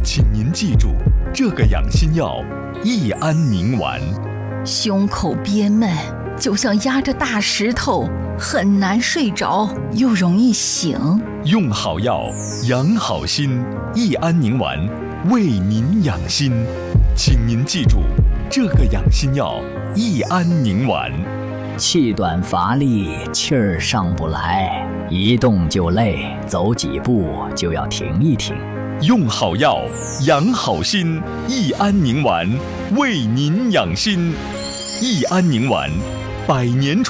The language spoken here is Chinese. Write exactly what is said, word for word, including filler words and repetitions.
请您记住，这个养心药益安宁丸。 胸口憋闷，就像压着大石头，很难睡着，又容易醒。 用好药，养好心，益安宁丸为您养心。请您记住，这个养心药益安宁丸。 气短乏力，气儿上不来，一动就累，走几步就要停一停。 用好药，养好心，益安宁丸为您养心。益安宁丸，百年